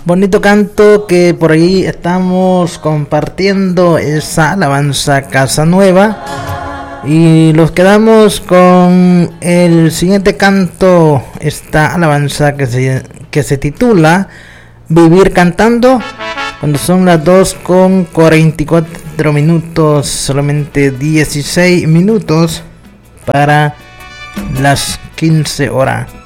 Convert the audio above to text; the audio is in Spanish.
Bonito canto que por ahí estamos compartiendo esa alabanza Casa Nueva. Y los quedamos con el siguiente canto, esta alabanza que se titula Vivir Cantando, cuando son las 2:44 minutos, solamente 16 minutos para las 15 horas.